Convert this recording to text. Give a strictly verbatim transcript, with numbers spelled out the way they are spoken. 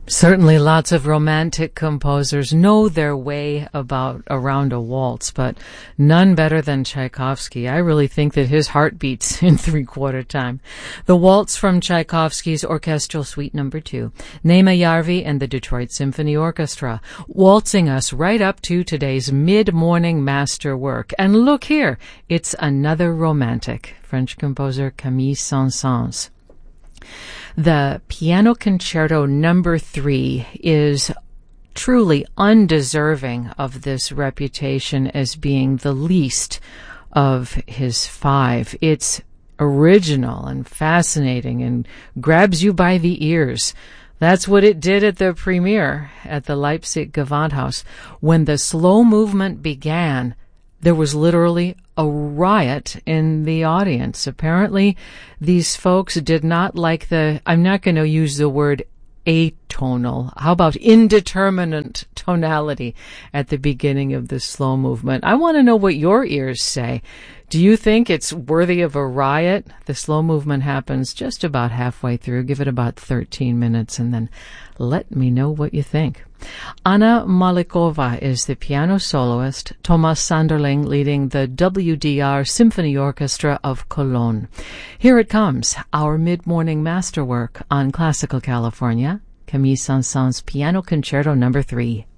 Certainly lots of romantic composers know their way about around a waltz, but none better than Tchaikovsky. I really think that his heart beats in three-quarter time. The waltz from Tchaikovsky's Orchestral Suite Number Two, Naima Yarvi and the Detroit Symphony Orchestra, waltzing us right up to today's mid-morning masterwork. And look here, it's another romantic, French composer Camille Saint-Saëns. The Piano Concerto Number Three is truly undeserving of this reputation as being the least of his five. It's original and fascinating and grabs you by the ears. That's what it did at the premiere at the Leipzig Gewandhaus. When the slow movement began, there was literally a riot in the audience. Apparently, these folks did not like the, I'm not going to use the word atonal. How about indeterminate tonality at the beginning of the slow movement? I want to know what your ears say. Do you think it's worthy of a riot? The slow movement happens just about halfway through. Give it about thirteen minutes and then let me know what you think. Anna Malikova is the piano soloist, Thomas Sanderling leading the W D R Symphony Orchestra of Cologne. Here it comes, our mid-morning masterwork on Classical California, Camille Saint-Saëns Piano Concerto Number Three.